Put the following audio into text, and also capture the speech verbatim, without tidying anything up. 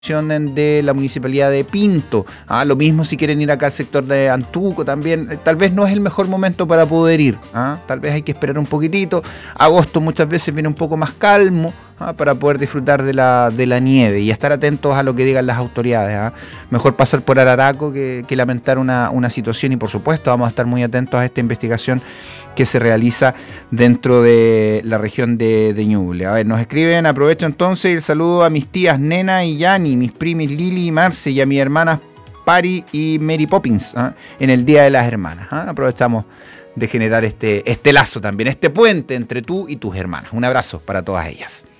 de la municipalidad de Pinto. ¿Ah? Lo mismo si quieren ir acá al sector de Antuco también. Tal vez no es el mejor momento para poder ir. ¿Ah? Tal vez hay que esperar un poquitito. Agosto muchas veces viene un poco más calmo, ¿ah? Para poder disfrutar de la, de la nieve y estar atentos a lo que digan las autoridades. ¿Ah? Mejor pasar por Araraco que, que lamentar una, una situación, y por supuesto vamos a estar muy atentos a esta investigación que se realiza dentro de la región de, de Ñuble. A ver, nos escriben, aprovecho entonces el saludo a mis tías Nena y Yani, mis primis Lili y Marce, y a mis hermanas Pari y Mary Poppins, ¿eh? En el Día de las Hermanas. ¿eh? Aprovechamos de generar este, este lazo también, este puente entre tú y tus hermanas. Un abrazo para todas ellas.